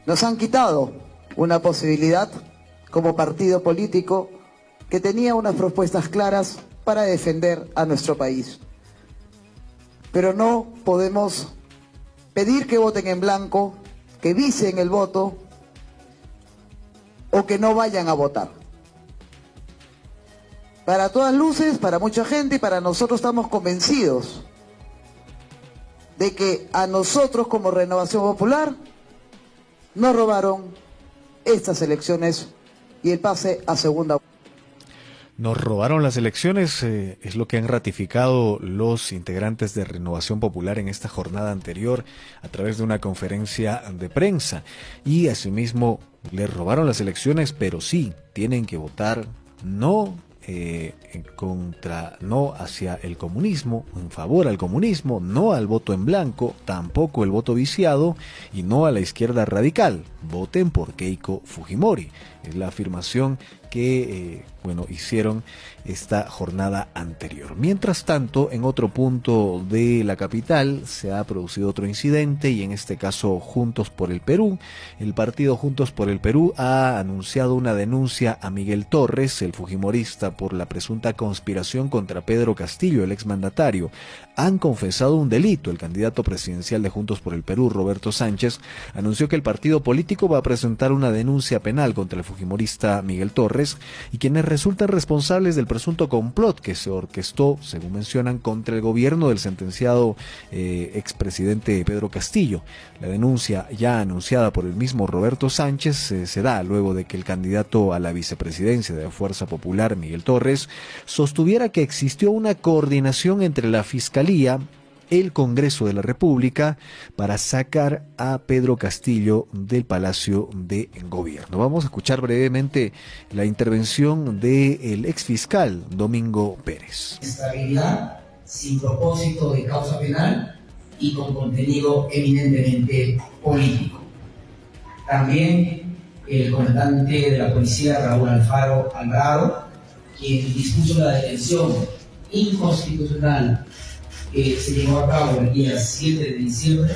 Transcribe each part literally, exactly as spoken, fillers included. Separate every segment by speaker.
Speaker 1: Nos han quitado una posibilidad como partido político que tenía unas propuestas claras para defender a nuestro país. Pero no podemos pedir que voten en blanco, que vicen el voto o que no vayan a votar. Para todas luces, para mucha gente y para nosotros estamos convencidos de que a nosotros como Renovación Popular nos robaron estas elecciones y el pase a segunda.
Speaker 2: Nos robaron las elecciones, eh, es lo que han ratificado los integrantes de Renovación Popular en esta jornada anterior a través de una conferencia de prensa. Y asimismo, les robaron las elecciones, pero sí, tienen que votar no eh, contra, no hacia el comunismo, en favor al comunismo, no al voto en blanco, tampoco el voto viciado y no a la izquierda radical. Voten por Keiko Fujimori. Es la afirmación que eh, bueno, hicieron esta jornada anterior. Mientras tanto, en otro punto de la capital se ha producido otro incidente y en este caso Juntos por el Perú. El partido Juntos por el Perú ha anunciado una denuncia a Miguel Torres, el fujimorista, por la presunta conspiración contra Pedro Castillo, el exmandatario. Han confesado un delito. El candidato presidencial de Juntos por el Perú, Roberto Sánchez, anunció que el partido político va a presentar una denuncia penal contra el fujimorista Miguel Torres y quienes resultan responsables del presunto complot que se orquestó, según mencionan, contra el gobierno del sentenciado eh, expresidente Pedro Castillo. La denuncia ya anunciada por el mismo Roberto Sánchez eh, se da luego de que el candidato a la vicepresidencia de la Fuerza Popular, Miguel Torres, sostuviera que existió una coordinación entre la Fiscalía, el Congreso de la República para sacar a Pedro Castillo del Palacio de Gobierno. Vamos a escuchar brevemente la intervención del exfiscal Domingo Pérez.
Speaker 3: Estabilidad sin propósito de causa penal y con contenido eminentemente político. También el comandante de la policía, Raúl Alfaro Alvarado, quien dispuso la detención inconstitucional que se llevó a cabo el día siete de diciembre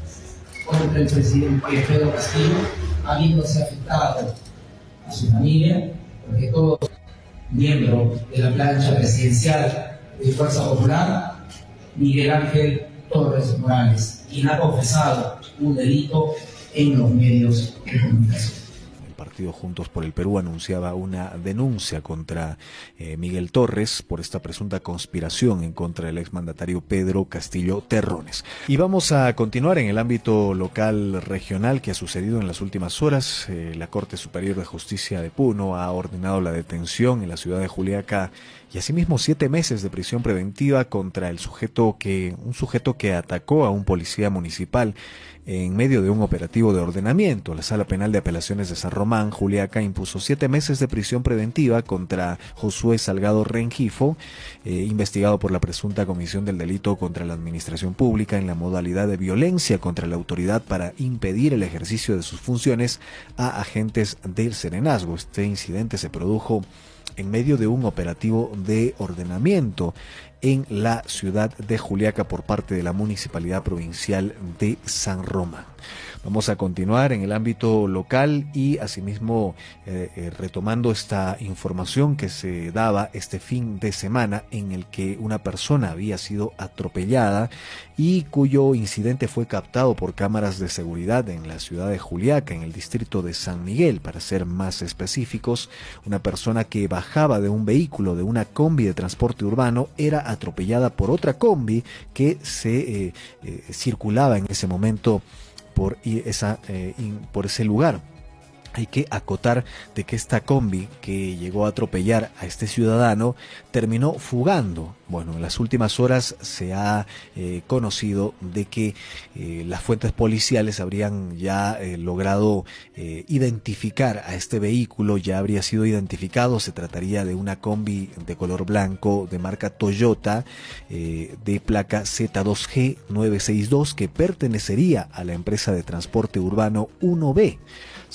Speaker 3: contra el presidente Pedro Castillo, habiéndose afectado a su familia, porque todos miembros de la plancha presidencial de Fuerza Popular, Miguel Ángel Torres Morales, quien ha confesado un delito en los medios de comunicación.
Speaker 2: El partido Juntos por el Perú anunciaba una denuncia contra eh, Miguel Torres por esta presunta conspiración en contra del exmandatario Pedro Castillo Terrones. Y vamos a continuar en el ámbito local regional que ha sucedido en las últimas horas. Eh, la Corte Superior de Justicia de Puno ha ordenado la detención en la ciudad de Juliaca y asimismo siete meses de prisión preventiva contra el sujeto que, un sujeto que atacó a un policía municipal en medio de un operativo de ordenamiento. La Sala Penal de Apelaciones de San Román, Juliaca, impuso siete meses de prisión preventiva contra Josué Salgado Rengifo, eh, investigado por la presunta comisión del delito contra la administración pública en la modalidad de violencia contra la autoridad para impedir el ejercicio de sus funciones a agentes del Serenazgo. Este incidente se produjo en medio de un operativo de ordenamiento en la ciudad de Juliaca por parte de la Municipalidad Provincial de San Román. Vamos a continuar en el ámbito local y asimismo eh, eh, retomando esta información que se daba este fin de semana en el que una persona había sido atropellada y cuyo incidente fue captado por cámaras de seguridad en la ciudad de Juliaca, en el distrito de San Miguel, para ser más específicos. Una persona que bajaba de un vehículo, de una combi de transporte urbano, era atropellada por otra combi que se eh, eh, circulaba en ese momento por, esa, eh, por ese lugar. Hay que acotar de que esta combi que llegó a atropellar a este ciudadano terminó fugando. Bueno, en las últimas horas se ha eh, conocido de que eh, las fuentes policiales habrían ya eh, logrado eh, identificar a este vehículo, ya habría sido identificado. Se trataría de una combi de color blanco de marca Toyota eh, de placa Z dos G nueve seis dos que pertenecería a la empresa de transporte urbano uno B. Según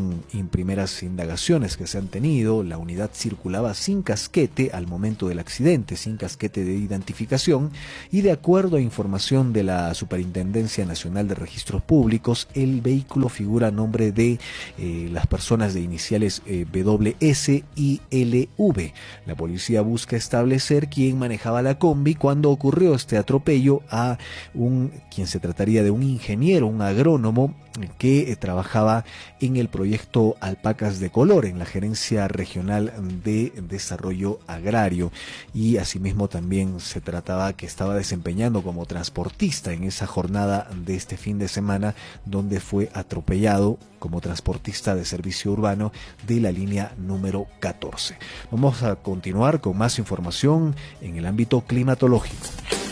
Speaker 2: según primeras indagaciones que se han tenido, la unidad circulaba sin casquete al momento del accidente, sin casquete de identificación, y de acuerdo a información de la Superintendencia Nacional de Registros Públicos, el vehículo figura a nombre de eh, las personas de iniciales eh, W S y L V. La policía busca establecer quién manejaba la combi cuando ocurrió este atropello a un quien se trataría de un ingeniero, un agrónomo que eh, trabajaba en el proyecto Alpacas de Color en la Gerencia Regional de Desarrollo Agrario, y asimismo también se trataba que estaba desempeñando como transportista en esa jornada de este fin de semana, donde fue atropellado como transportista de servicio urbano de la línea número catorce. Vamos a continuar con más información en el ámbito climatológico.